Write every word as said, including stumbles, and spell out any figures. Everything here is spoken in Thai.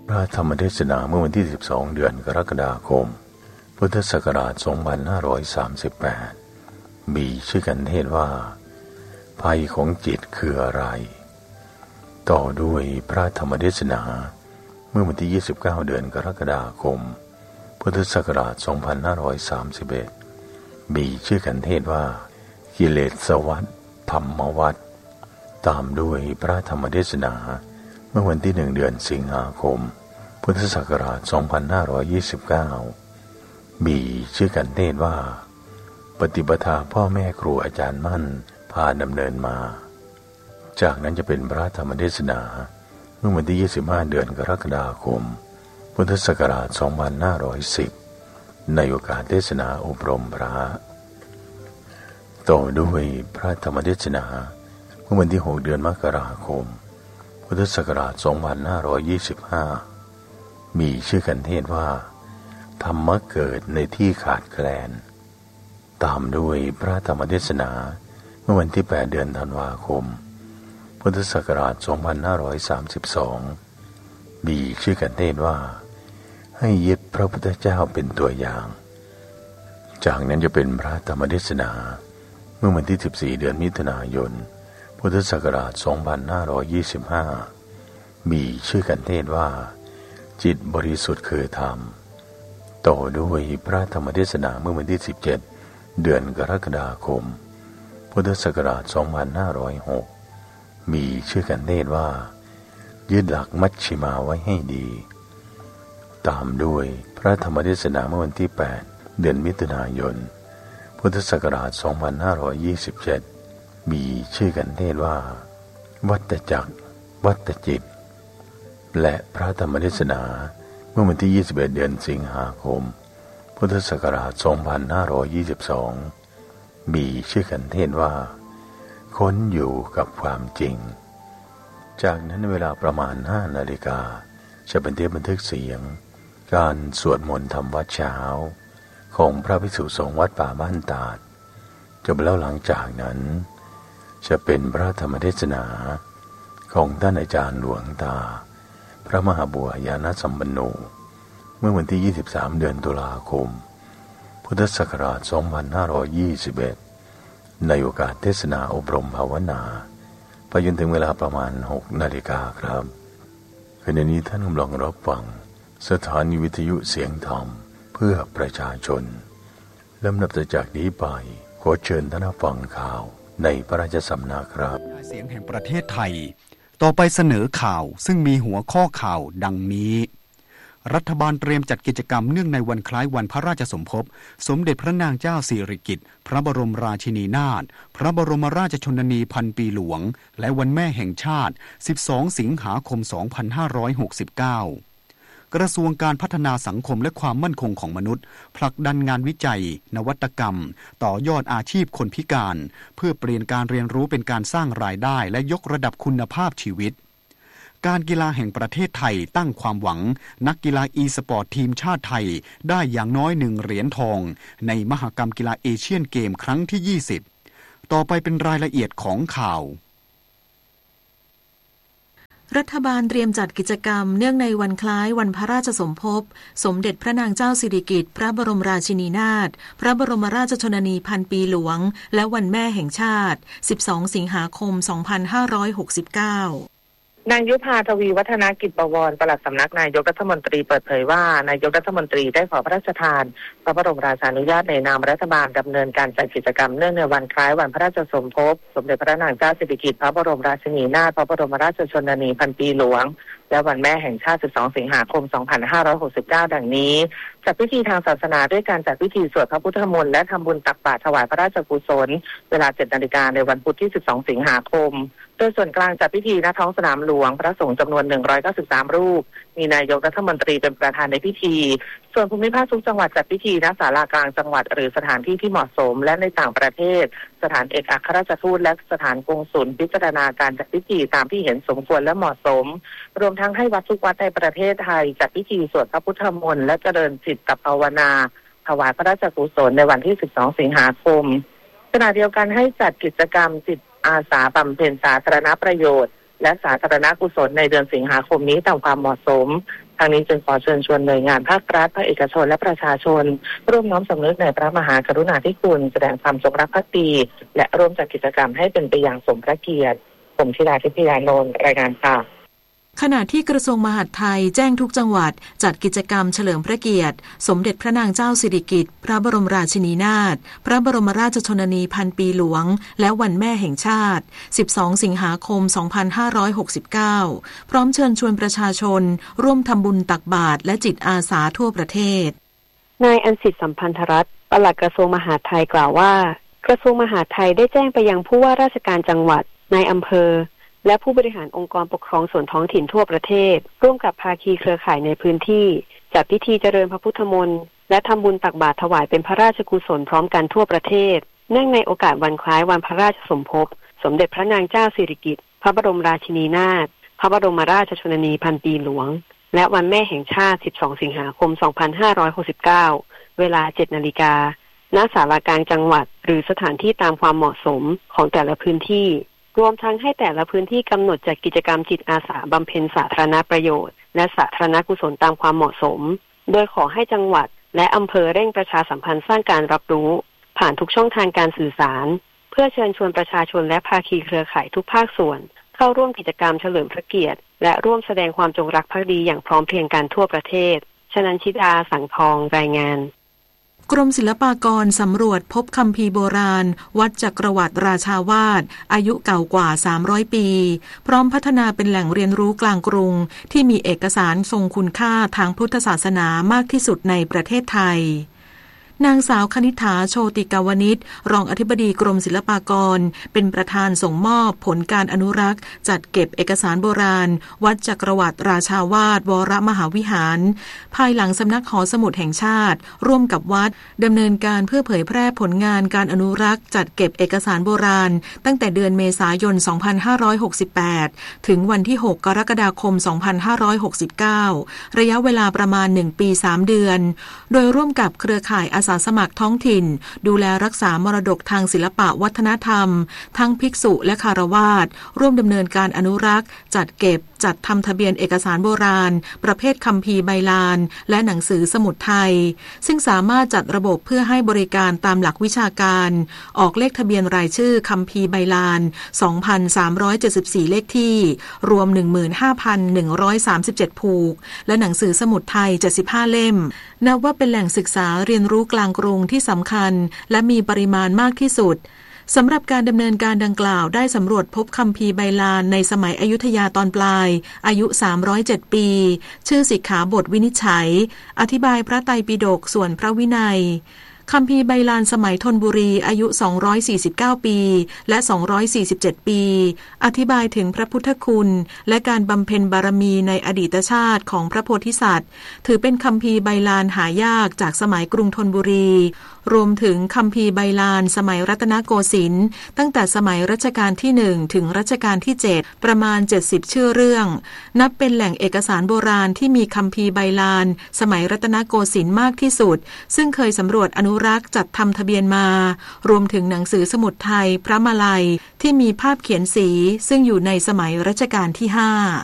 พระธรรมเทศนาเมื่อวันที่สิบสองเดือนกรกฎาคมพุทธศักราชสองพันห้าร้อยสามสิบแปดมีชื่อกันเทศว่าภัยของจิตคืออะไรต่อด้วยพระธรรมเทศนาเมื่อวันที่ยี่สิบเก้าเดือนกรกฎาคมพุทธศักราชสองพันห้าร้อยสามสิบเอ็ดมีชื่อกันเทศว่ากิเลสวัฏธรรมวัฏตามด้วยพระธรรมเทศนาเมื่อวันที่หนึ่งเดือนสิงหาคมพุทธศักราชสองพันห้าร้อยยี่สิบเก้ามีชื่อกันเทศว่าปฏิปทาพ่อแม่ครูอาจารย์มั่นพาดำเนินมาจากนั้นจะเป็นพระธรรมเทศนาเมื่อวันที่ยี่สิบห้าเดือนกรกฎาคมพุทธศักราชสองพันห้าร้อยสิบในโอกาสเทศนาอบรมพระต่อด้วยพระธรรมเทศนาเมื่อวันที่หกเดือนมกราคมพุทธศักราชสองพันห้าร้อยยี่สิบห้ามีชื่อกันเทศว่าธรรมะเกิดในที่ขาดแคลนตามด้วยพระธรรมเทศนาเมื่อวันที่แปดเดือนธันวาคมพุทธศักราชสองพันห้าร้อยสามสิบสองมีชื่อกันเทศว่าให้ยึดพระพุทธเจ้าเป็นตัวอย่างจากนั้นจะเป็นพระธรรมเทศนาเมื่อวันที่สิบสี่เดือนมิถุนายนพุทธศักราชสองพันห้าร้อยยี่สิบห้ามีชื่อกันเทศว่าจิตบริสุทธิ์คือธรรมต่อด้วยพระธรรมเทศนาเมื่อวันที่สิบเจ็ดเดือนกรกฎาคมพุทธศักราชสองพันห้าร้อยหกมีชื่อกันเทศว่ายึดหลักมัชฌิมาไว้ให้ดีตามด้วยพระธรรมเทศนาเมื่อวันที่แปดเดือนมิถุนายนพุทธศักราชสองพันห้าร้อยยี่สิบเจ็ดมีชื่อกันเทศว่าวัฏจักรวัฏจิตและพระธรรมเทศนาเมื่อวันที่ยี่สิบเอ็ดเดือนสิงหาคมพุทธศักราชสองพันห้าร้อยยี่สิบสองมีชื่อกันเทศว่าค้นอยู่กับความจริงจากนั้นเวลาประมาณห้านาฬิกาจะเป็นเทปบันทึกเสียงการสวดมนต์ทำวัดเช้าของพระภิกษุสงฆ์วัดป่าบ้านตาดจบแล้วหลังจากนั้นจะเป็นพระธรรมเทศนาของท่านอาจารย์หลวงตาพระมหาบัวยานสัมปันโนเมื่อวันที่ยี่สิบสามเดือนตุลาคมพุทธศักราชสองพันห้าร้อยยี่สิบเอ็ดในโอกาสเทศนาอบรมภาวนาไปจนถึงเวลาประมาณหกนาฬิกาครับขณะนี้ท่านกำลังรับฟังสถานีวิทยุเสียงธรรมเพื่อประชาชนลำดับจากนี้ไปขอเชิญท่านฟังข่าวในพระราชสำนักครับเสียงแห่งประเทศไทยต่อไปเสนอข่าวซึ่งมีหัวข้อข่าวดังนี้รัฐบาลเตรียมจัดกิจกรรมเนื่องในวันคล้ายวันพระราชสมภพสมเด็จพระนางเจ้าสิริกิติ์พระบรมราชินีนาถพระบรมราชชนนีพันปีหลวงและวันแม่แห่งชาติสิบสองสิงหาคมสองพันห้าร้อยหกสิบเก้ากระทรวงการพัฒนาสังคมและความมั่นคงของมนุษย์ผลักดันงานวิจัยนวัตกรรมต่อยอดอาชีพคนพิการเพื่อเปลี่ยนการเรียนรู้เป็นการสร้างรายได้และยกระดับคุณภาพชีวิตการกีฬาแห่งประเทศไทยตั้งความหวังนักกีฬาอีสปอร์ตทีมชาติไทยได้อย่างน้อยหนึ่งเหรียญทองในมหกรรมกีฬาเอเชียนเกมครั้งที่ยี่สิบต่อไปเป็นรายละเอียดของข่าวรัฐบาลเตรียมจัดกิจกรรมเนื่องในวันคล้ายวันพระราชสมภพสมเด็จพระนางเจ้าสิริกิติ์พระบรมราชินีนาถพระบรมราชชนนีพันปีหลวงและวันแม่แห่งชาติสิบสองสิงหาคมสองพันห้าร้อยหกสิบเก้านางยุพาทวีวัฒนกิจบวรปลัดสำนักนายกรัฐมนตรีเปิดเผยว่านายกรัฐมนตรีได้ขอพระราชทานพระบรมราชานุญาตในนามรัฐบาลดำเนินการจัดกิจกรรมเนื่องในวันคล้ายวันพระราชสมภพสมเด็จพระนางเจ้าสิริกิติ์พระบรมราชินีนาถพระบรมราชชนนีพันปีหลวงและวันแม่แห่งชาติสิบสองสิงหาคมสองพันห้าร้อยหกสิบเก้าดังนี้จัดพิธีทางศาสนาด้วยการจัดพิธีสวดพระพุทธมนต์และทำบุญตักบาตรถวายพระราชกุศลเวลา เจ็ดนาฬิกาในวันพุธที่สิบสองสิงหาคมโดยส่วนกลางจัดพิธีณท้องสนามหลวงพระสงฆ์จำนวนหนึ่งร้อยเก้าสิบสามรูปมีนายกรัฐมนตรีเป็นประธานในพิธีส่วนภูมิภาคทุกจังหวัดจัดพิธีณศาลากลางจังหวัดหรือสถานที่ที่เหมาะสมและในต่างประเทศสถานเอกอัครราชทูตและสถานกงสุลพิจารณาการจัดพิธีตามที่เห็นสมควรและเหมาะสมรวมทั้งให้วัดทุกวัดในประเทศไทยจัดพิธีสวดพระพุทธมนต์และเจริญจิตภาวนาถวายพระราชกุศลในวันที่สิบสองสิงหาคมขณะเดียวกันให้จัดกิจกรรมจิตอาสาบำเพ็ญสาธารณประโยชน์และสาธารณกุศลในเดือนสิงหาคมนี้ตามความเหมาะสมทางนี้จึงขอเชิญชวนหน่วยงานภาครัฐภาคเอกชนและประชาชนร่วมน้อมสำนึกในพระมหากรุณาธิคุณแสดงความจงรักภักดีและร่วมจัดกิจกรรมให้เป็นไปอย่างสมพระเกียรติผมธิดาทิพยานนท์รายงานค่ะขณะที่กระทรวงมหาดไทยแจ้งทุกจังหวัดจัดกิจกรรมเฉลิมพระเกียรติสมเด็จพระนางเจ้าสิริกิติ์พระบรมราชินีนาถพระบรมราชชนนีพันปีหลวงและวันแม่แห่งชาติสิบสองสิงหาคมสองพันห้าร้อยหกสิบเก้าพร้อมเชิญชวนประชาชนร่วมทำบุญตักบาตรและจิตอาสาทั่วประเทศนายอัญสิทธิ์สัมพันธรัตน์ปลัดกระทรวงมหาดไทยกล่าวว่ากระทรวงมหาดไทยได้แจ้งไปยังผู้ว่าราชการจังหวัดนายอำเภอและผู้บริหารองค์กรปกครองส่วนท้องถิ่นทั่วประเทศร่วมกับภาคีเครือข่ายในพื้นที่จัดพิธีเจริญพระพุทธมนต์และทำบุญตักบาตรถวายเป็นพระราชกุศลพร้อมกันทั่วประเทศเนื่องในโอกาสวันคล้ายวันพระราชสมภพสมเด็จพระนางเจ้าสิริกิติ์พระบรมราชินีนาถพระบรมราชชนนีพันปีหลวงและวันแม่แห่งชาติสิบสองสิงหาคมสองพันห้าร้อยหกสิบเก้าเวลา เจ็ดนาฬิกา ณ ศาลากลางจังหวัดหรือสถานที่ตามความเหมาะสมของแต่ละพื้นที่รวมทั้งให้แต่ละพื้นที่กำหนดจัดกิจกรรมจิตอาสาบำเพ็ญสาธารณประโยชน์และสาธารณกุศลตามความเหมาะสมโดยขอให้จังหวัดและอำเภอเร่งประชาสัมพันธ์สร้างการรับรู้ผ่านทุกช่องทางการสื่อสารเพื่อเชิญชวนประชาชนและภาคีเครือข่ายทุกภาคส่วนเข้าร่วมกิจกรรมเฉลิมพระเกียรติและร่วมแสดงความจงรักภักดีอย่างพร้อมเพรียงกันทั่วประเทศชนันชิดาสังทองรายงานกรมศิลปากรสำรวจพบคัมภีร์โบราณวัดจักรวรรดิราชาวาสอายุเก่ากว่าสามร้อยปีพร้อมพัฒนาเป็นแหล่งเรียนรู้กลางกรุงที่มีเอกสารทรงคุณค่าทางพุทธศาสนามากที่สุดในประเทศไทยนางสาวคณิษฐาโชติกาวนิชรองอธิบดีกรมศิลปากรเป็นประธานส่งมอบผลการอนุรักษ์จัดเก็บเอกสารโบราณวัดจักรวรรดิราชาวาสวรมหาวิหารภายหลังสำนักหอสมุดแห่งชาติร่วมกับวัดดำเนินการเพื่อเผยแพร่ผลงานการอนุรักษ์จัดเก็บเอกสารโบราณตั้งแต่เดือนเมษายนสองพันห้าร้อยหกสิบแปดถึงวันที่หกกรกฎาคมสองพันห้าร้อยหกสิบเก้าระยะเวลาประมาณหนึ่งปีสามเดือนโดยร่วมกับเครือข่ายอาสาสมัครท้องถิ่นดูแลรักษามรดกทางศิลปะวัฒนธรรมทั้งภิกษุและคฤหัสถ์ร่วมดำเนินการอนุรักษ์จัดเก็บจัดทำทะเบียนเอกสารโบราณประเภทคัมภีร์ใบลานและหนังสือสมุดไทยซึ่งสามารถจัดระบบเพื่อให้บริการตามหลักวิชาการออกเลขทะเบียนรายชื่อคัมภีร์ใบลาน สองพันสามร้อยเจ็ดสิบสี่ เลขที่รวม หนึ่งหมื่นห้าพันหนึ่งร้อยสามสิบเจ็ด ผูกและหนังสือสมุดไทยเจ็ดสิบห้าเล่มนับว่าเป็นแหล่งศึกษาเรียนรู้กลางกรุงที่สำคัญและมีปริมาณมากที่สุดสำหรับการดำเนินการดังกล่าวได้สำรวจพบคัมภีร์ใบลานในสมัยอยุธยาตอนปลายอายุสามร้อยเจ็ดปีชื่อสิกขาบทวินิจฉัยอธิบายพระไตรปิฎกส่วนพระวินัยคัมภีร์ใบลานสมัยธนบุรีอายุสองร้อยสี่สิบเก้าปีและสองร้อยสี่สิบเจ็ดปีอธิบายถึงพระพุทธคุณและการบำเพ็ญบารมีในอดีตชาติของพระโพธิสัตว์ถือเป็นคัมภีร์ใบลานหายากจากสมัยกรุงธนบุรีรวมถึงคัมภีร์ใบลานสมัยรัตนโกสินทร์ตั้งแต่สมัยรัชกาลที่หนึ่งถึงรัชกาลที่เจ็ดประมาณเจ็ดสิบชื่อเรื่องนับเป็นแหล่งเอกสารโบราณที่มีคัมภีร์ใบลานสมัยรัตนโกสินทร์มากที่สุดซึ่งเคยสำรวจอนุรักษ์จัดทำทะเบียนมารวมถึงหนังสือสมุดไทยพระมาลัยที่มีภาพเขียนสีซึ่งอยู่ในสมัยรัชกาลที่ห้า